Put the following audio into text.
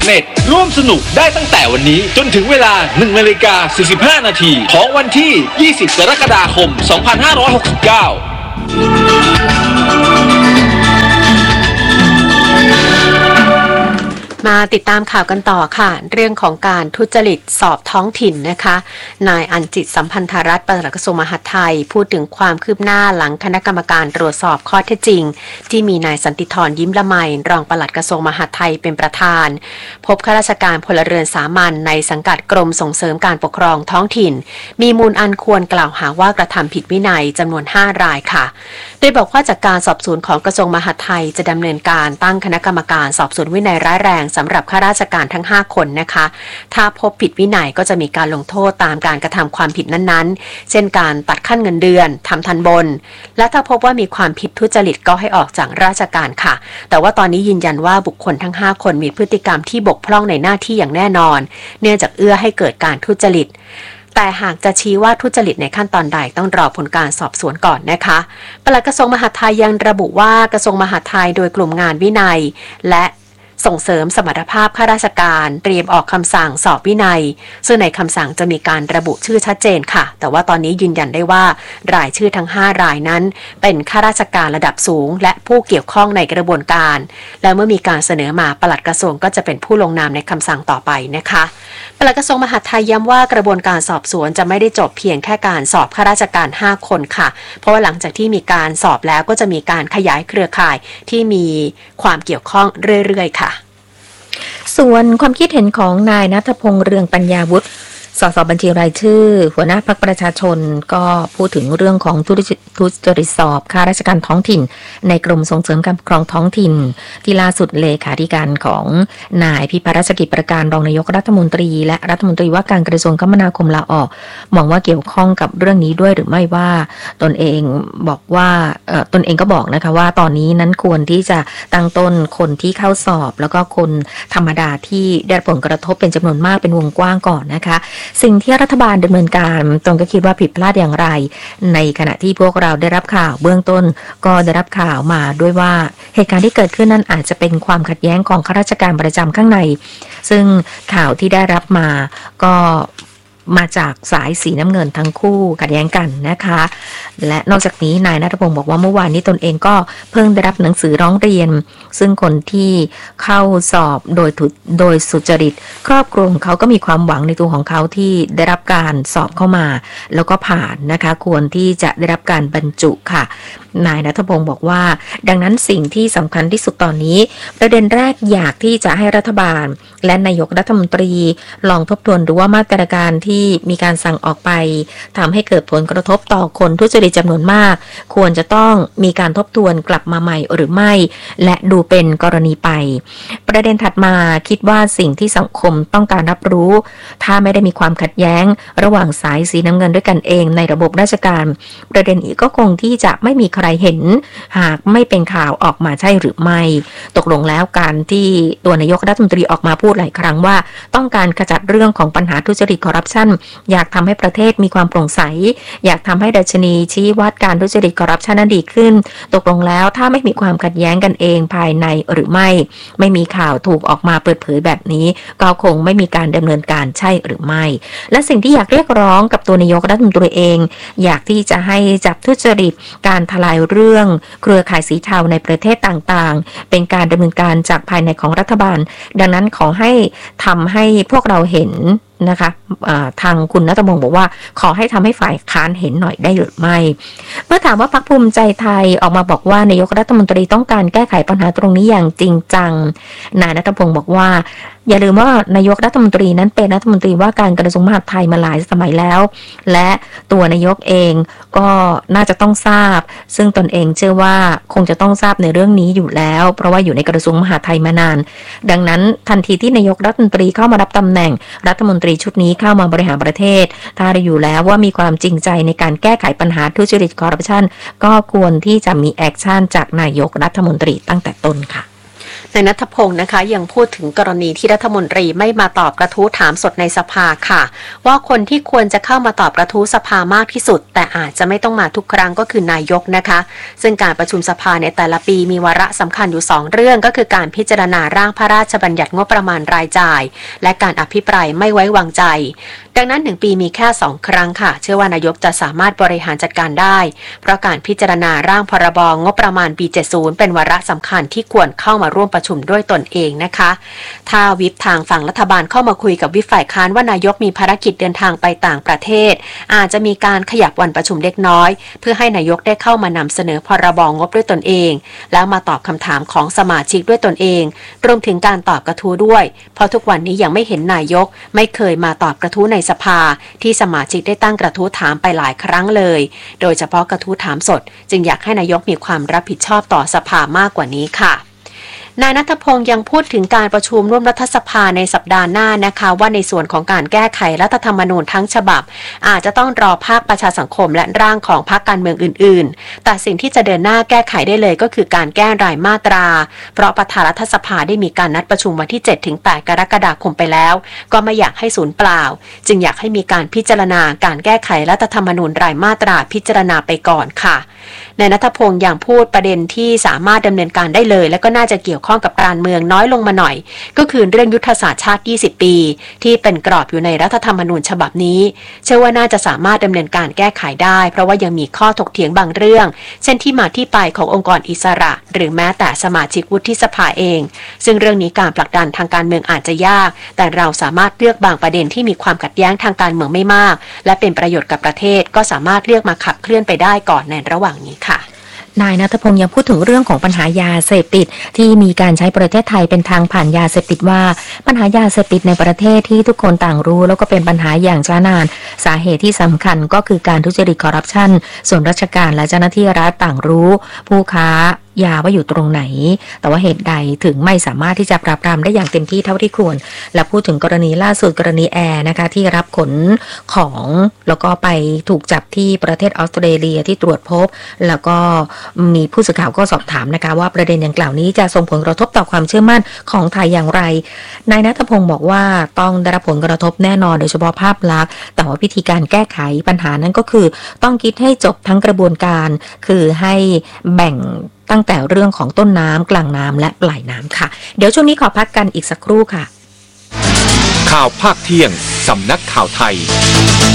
เน็ตร่วมสนุกได้ตั้งแต่วันนี้จนถึงเวลา 1:45 นาทีของวันที่ 20 กรกฎาคม 2569 มาติดตามข่าวกันต่อค่ะเรื่องของการทุจริตสอบท้องถิ่นนะคะนายอัญจิตสัมพันธรัตน์ปลัดกระทรวงมหาดไทยพูดถึงความคืบหน้าหลังคณะกรรมการตรวจสอบข้อเท็จจริงที่มีนายสันติธรยิ้มละไมรองปลัดกระทรวงมหาดไทยเป็นประธานพบข้าราชการพลเรือนสามัญในสังกัดกรมส่งเสริมการปกครองท้องถิ่นมีมูลอันควรกล่าวหาว่ากระทำผิดวินัยจำนวน5 รายค่ะโดยบอกว่าจากการสอบสวนของกระทรวงมหาดไทยจะดำเนินการตั้งคณะกรรมการสอบสวนวินัยร้ายแรงสำหรับข้าราชการทั้ง5 คนนะคะถ้าพบผิดวินัยก็จะมีการลงโทษตามการกระทำความผิดนั้นๆเช่นการตัดขั้นเงินเดือนทำทันบนและถ้าพบว่ามีความผิดทุจริตก็ให้ออกจากราชการค่ะแต่ว่าตอนนี้ยืนยันว่าบุคคลทั้ง5 คนมีพฤติกรรมที่บกพร่องในหน้าที่อย่างแน่นอนเนื่องจากเอื้อให้เกิดการทุจริตแต่หากจะชี้ว่าทุจริตในขั้นตอนใดต้องรอผลการสอบสวนก่อนนะคะปลัดกระทรวงมหาดไทยยังระบุว่ากระทรวงมหาดไทยโดยกลุ่มงานวินัยและส่งเสริมสมรรถภาพข้าราชการเตรียมออกคำสั่งสอบวินัยซึ่งในคำสั่งจะมีการระบุชื่อชัดเจนค่ะแต่ว่าตอนนี้ยืนยันได้ว่ารายชื่อทั้ง5 รายนั้นเป็นข้าราชการระดับสูงและผู้เกี่ยวข้องในกระบวนการและเมื่อมีการเสนอมาปลัดกระทรวงก็จะเป็นผู้ลงนามในคำสั่งต่อไปนะคะปลัดกระทรวงมหาดไทยย้ำว่ากระบวนการสอบสวนจะไม่ได้จบเพียงแค่การสอบข้าราชการ5 คนค่ะเพราะว่าหลังจากที่มีการสอบแล้วก็จะมีการขยายเครือข่ายที่มีความเกี่ยวข้องเรื่อยๆค่ะส่วนความคิดเห็นของนายณัฐพงษ์เรืองปัญญาวุฒิสสบัญชีรายชื่อหัวหน้าพรรคประชาชนก็พูดถึงเรื่องของทุจริตสอบข้าราชการท้องถิ่นในกรมส่งเสริมการปกครองท้องถิ่นที่ล่าสุดเลขาธิการของนายพิพัฒน์รัชกิจประการรองนายกรัฐมนตรีและรัฐมนตรีว่าการกระทรวงคมนาคมลาออกมองว่าเกี่ยวข้องกับเรื่องนี้ด้วยหรือไม่ว่าตนเองบอกว่าตนเองก็บอกนะคะว่าตอนนี้นั้นควรที่จะตั้งต้นคนที่เข้าสอบแล้วก็คนธรรมดาที่ได้ผลกระทบเป็นจำนวนมากเป็นวงกว้างก่อนนะคะสิ่งที่รัฐบาลดำเนินการตรงก็คิดว่าผิดพลาดอย่างไรในขณะที่พวกเราได้รับข่าวเบื้องต้นก็ได้รับข่าวมาด้วยว่าเหตุการณ์ที่เกิดขึ้นนั้นอาจจะเป็นความขัดแย้งของข้าราชการประจำข้างในซึ่งข่าวที่ได้รับมาก็มาจากสายสีน้ำเงินทั้งคู่ขัดแย้งกันนะคะและนอกจากนี้นายณัฐพงศ์บอกว่าเมื่อวานนี้ตนเองก็เพิ่งได้รับหนังสือร้องเรียนซึ่งคนที่เข้าสอบโดยสุจริตครอบครัวของเขาก็มีความหวังในตัวของเขาที่ได้รับการสอบเข้ามาแล้วก็ผ่านนะคะควรที่จะได้รับการบรรจุค่ะนายณัฐพงศ์บอกว่าดังนั้นสิ่งที่สำคัญที่สุดตอนนี้ประเด็นแรกอยากที่จะให้รัฐบาลและนายกรัฐมนตรีลองทบทวนดูว่ามาตรการที่มีการสั่งออกไปทำให้เกิดผลกระทบต่อคนทุจริตจำนวนมากควรจะต้องมีการทบทวนกลับมาใหม่หรือไม่และดูเป็นกรณีไปประเด็นถัดมาคิดว่าสิ่งที่สังคมต้องการรับรู้ถ้าไม่ได้มีความขัดแย้งระหว่างสายสีน้ำเงินด้วยกันเองในระบบราชการประเด็นอีกก็คงที่จะไม่มีใครเห็นหากไม่เป็นข่าวออกมาใช่หรือไม่ตกลงแล้วการที่ตัวนายกรัฐมนตรีออกมาพูดหลายครั้งว่าต้องการขจัดเรื่องของปัญหาทุจริตคอร์รัปชันอยากทำให้ประเทศมีความโปร่งใสอยากทำให้ดัชนีชี้วัดการทุจริตคอร์รัปชันนั้นดีขึ้นตกลงแล้วถ้าไม่มีความขัดแย้งกันเองภายในหรือไม่มีข่าวถูกออกมาเปิดเผยแบบนี้ก็คงไม่มีการดำเนินการใช่หรือไม่และสิ่งที่อยากเรียกร้องกับตัวนายกรัฐมนตรีเองอยากที่จะให้จับทุจริตการทลายเรื่องเครือข่ายสีเทาในประเทศต่างๆเป็นการดำเนินการจากภายในของรัฐบาลดังนั้นขอให้ทำให้พวกเราเห็นนะคะทางคุณณัฐพงศ์บอกว่าขอให้ทำให้ฝ่ายค้านเห็นหน่อยได้หรือไม่เมื่อถามว่าพรรคภูมิใจไทยออกมาบอกว่านายกรัฐมนตรีต้องการแก้ไขปัญหาตรงนี้อย่างจริงจังนายณัฐพงศ์บอกว่าอย่าลืมว่านายกรัฐมนตรีนั้นเป็นรัฐมนตรีว่าการกระทรวงมหาดไทยมาหลายสมัยแล้วและตัวนายกเองก็น่าจะต้องทราบซึ่งตนเองเชื่อว่าคงจะต้องทราบในเรื่องนี้อยู่แล้วเพราะว่าอยู่ในกระทรวงมหาดไทยมานานดังนั้นทันทีที่นายกรัฐมนตรีเข้ามารับตำแหน่งรัฐมนตรีชุดนี้เข้ามาบริหารประเทศถ้าเราอยู่แล้วว่ามีความจริงใจในการแก้ไขปัญหาทุจริตคอร์รัปชันก็ควรที่จะมีแอคชั่นจากนายกรัฐมนตรีตั้งแต่ต้นค่ะนายณัฐพงศ์นะคะยังพูดถึงกรณีที่รัฐมนตรีไม่มาตอบกระทู้ถามสดในสภาค่ะว่าคนที่ควรจะเข้ามาตอบกระทู้สภามากที่สุดแต่อาจจะไม่ต้องมาทุกครั้งก็คือนายกนะคะซึ่งการประชุมสภาในแต่ละปีมีวาระสำคัญอยู่2เรื่องก็คือการพิจารณาร่างพระราชบัญญัติงบประมาณรายจ่ายและการอภิปรายไม่ไว้วางใจดังนั้น1 ปีมีแค่2 ครั้งค่ะเชื่อว่านายกจะสามารถบริหารจัดการได้เพราะการพิจารณาร่างพรบงบประมาณปี70เป็นวาระสำคัญที่ควรเข้ามาร่วมประชุมด้วยตนเองนะคะถ้าวิปทางฝั่งรัฐบาลเข้ามาคุยกับวิปฝ่ายค้านว่านายกมีภารกิจเดินทางไปต่างประเทศอาจจะมีการขยับวันประชุมเล็กน้อยเพื่อให้นายกได้เข้ามานำเสนอพรบงบด้วยตนเองแล้วมาตอบคำถามของสมาชิกด้วยตนเองรวมถึงการตอบกระทู้ด้วยเพราะทุกวันนี้ยังไม่เห็นนายกไม่เคยมาตอบกระทู้ในสภาที่สมาชิกได้ตั้งกระทู้ถามไปหลายครั้งเลยโดยเฉพาะกระทู้ถามสดจึงอยากให้นายกมีความรับผิดชอบต่อสภามากกว่านี้ค่ะนายณัฐพงศ์ยังพูดถึงการประชุมร่วมรัฐสภาในสัปดาห์หน้านะคะว่าในส่วนของการแก้ไขรัฐธรรมนูญทั้งฉบับอาจจะต้องรอภาคประชาสังคมและร่างของพรรคการเมืองอื่นๆแต่สิ่งที่จะเดินหน้าแก้ไขได้เลยก็คือการแก้รายมาตราเพราะประธานรัฐสภาได้มีการนัดประชุมวันที่ 7-8 กรกฎาคมไปแล้วก็ไม่อยากให้สูญเปล่าจึงอยากให้มีการพิจารณาการแก้ไขรัฐธรรมนูญรายมาตราพิจารณาไปก่อนค่ะนายณัฐพงศ์ยังพูดประเด็นที่สามารถดำเนินการได้เลยและก็น่าจะเกี่ยวข้องกับการเมืองน้อยลงมาหน่อยก็คือเรื่องยุทธศาสตร์ชาติ20 ปีที่เป็นกรอบอยู่ในรัฐธรรมนูญฉบับนี้เชื่อว่าน่าจะสามารถดำเนินการแก้ไขได้เพราะว่ายังมีข้อถกเถียงบางเรื่องเช่นที่มาที่ไปขององค์กรอิสระหรือแม้แต่สมาชิกวุฒิสภาเองซึ่งเรื่องนี้การผลักดันทางการเมืองอาจจะยากแต่เราสามารถเลือกบางประเด็นที่มีความขัดแย้งทางการเมืองไม่มากและเป็นประโยชน์กับประเทศก็สามารถเลือกมาขับเคลื่อนไปได้ก่อนในระหว่างนี้ค่ะนายณัฐพงศ์ยังพูดถึงเรื่องของปัญหายาเสพติดที่มีการใช้ประเทศไทยเป็นทางผ่านยาเสพติดว่าปัญหายาเสพติดในประเทศที่ทุกคนต่างรู้แล้วก็เป็นปัญหาอย่างช้านานสาเหตุที่สำคัญก็คือการทุจริตคอร์รัปชันส่วนราชการและเจ้าหน้าที่รัฐต่างรู้ผู้ค้ายาว่าอยู่ตรงไหนแต่ว่าเหตุใดถึงไม่สามารถที่จะปราบปรามได้อย่างเต็มที่เท่าที่ควรและพูดถึงกรณีล่าสุดกรณีแอร์นะคะที่รับขนของแล้วก็ไปถูกจับที่ประเทศออสเตรเลียที่ตรวจพบแล้วก็มีผู้สื่อข่าวก็สอบถามนะคะว่าประเด็นดังกล่าวนี้จะส่งผลกระทบต่อความเชื่อมั่นของไทยอย่างไรนายณัฐพงศ์บอกว่าต้องได้รับผลกระทบแน่นอนโดยเฉพาะภาพลักษณ์แต่ว่าวิธีการแก้ไขปัญหานั้นก็คือต้องคิดให้จบทั้งกระบวนการคือให้แบ่งตั้งแต่เรื่องของต้นน้ำกลางน้ำและปลายน้ำค่ะเดี๋ยวช่วงนี้ขอพักกันอีกสักครู่ค่ะข่าวภาคเที่ยงสำนักข่าวไทย